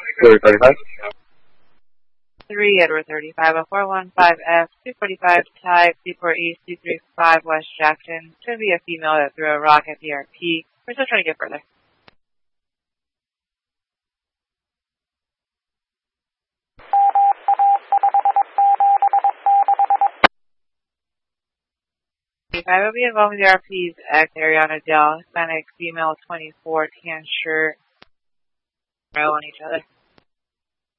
35. 3 Edward 35, a 415F, 245 type, C4 East, 235 West Jackson. Should be a female that threw a rock at the RP. We're still trying to get further. I will be involved with the RP's ex Ariana Dell, Hispanic female 24, tan shirt, row on each other.